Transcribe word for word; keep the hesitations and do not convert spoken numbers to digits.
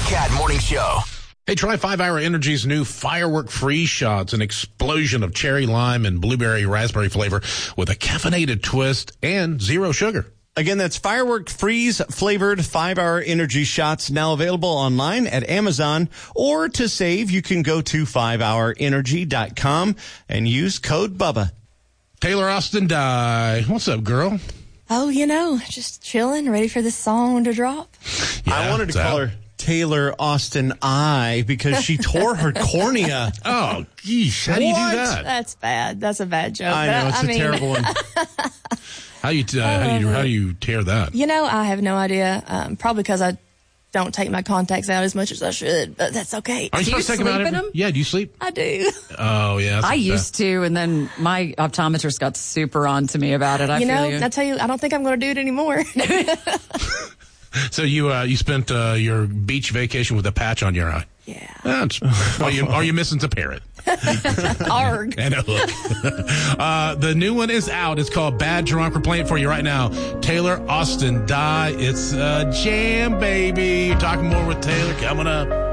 Cat Morning Show. Hey, try five hour Energy's new Firework Freeze Shots, an explosion of cherry lime and blueberry raspberry flavor with a caffeinated twist and zero sugar. Again, that's Firework Freeze flavored five hour Energy Shots, now available online at Amazon. Or to save, you can go to five hour energy dot com and use code Bubba. Taylor Austin Die. What's up, girl? Oh, you know, just chilling, ready for this song to drop. Yeah, I wanted to call out. her Taylor Austin I because she tore her cornea. Oh, geez. How do you do What? that? That's bad. That's a bad joke. I but know, it's I a mean, terrible one. How you uh, how do you how do you tear that? You know, I have no idea. Um, probably because I don't take my contacts out as much as I should, but that's okay. Are you Do you supposed to take them out sleep in every- them? Yeah, do you sleep? I do. Oh, yeah. that's I a- used to, and then my optometrist got super on to me about it. I you feel know, you. I tell you, I don't think I'm going to do it anymore. So you uh, you spent uh, your beach vacation with a patch on your eye. Yeah. That's, are you are you missing a parrot? Arg. And a hook. uh, the new one is out. It's called Bad Drunk. We're playing for you right now. Taylor Austin Die. It's a jam, baby. Talking more with Taylor coming up.